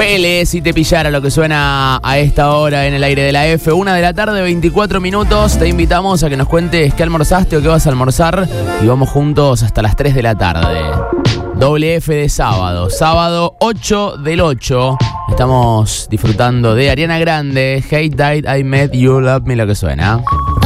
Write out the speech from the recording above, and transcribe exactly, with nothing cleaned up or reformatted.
Vélez, si te pillara lo que suena a esta hora en el aire de la F. Una de la tarde, veinticuatro minutos. Te invitamos a que nos cuentes qué almorzaste o qué vas a almorzar. Y vamos juntos hasta las tres de la tarde. Doble F de sábado. Sábado ocho del ocho. Estamos disfrutando de Ariana Grande. Hate Died I Met You, Love Me, lo que suena.